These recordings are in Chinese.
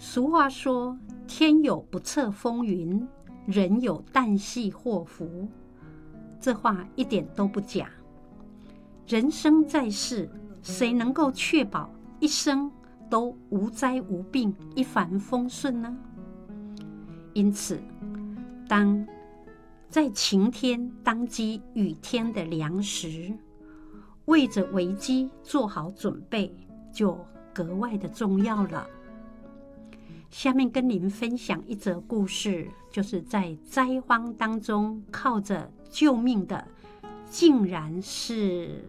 俗话说，天有不测风云，人有旦夕祸福，这话一点都不假。人生在世，谁能够确保一生都无灾无病、一帆风顺呢？因此，当在晴天当击雨天的粮食，为着危机做好准备，就格外的重要了。下面跟您分享一则故事，就是在灾荒当中靠着救命的，竟然是……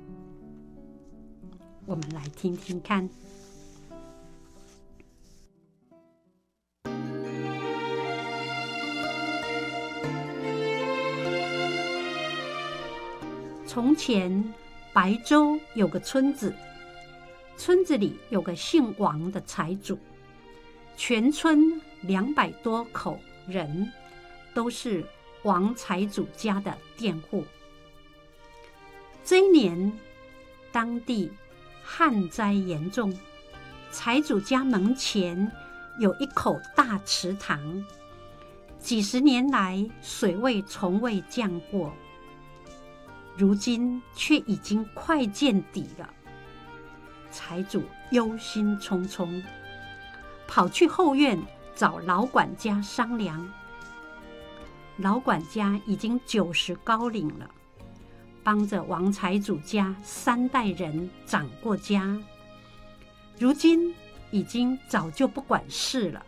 我们来听听看。从前，白州有个村子，村子里有个姓王的财主。全村200多口人都是王财主家的佃户。这一年，当地旱灾严重，财主家门前有一口大池塘，几十年来水位从未降过，如今却已经快见底了。财主忧心忡忡，跑去后院找老管家商量。老管家已经90高龄了，帮着王财主家3代人掌过家，如今已经早就不管事了。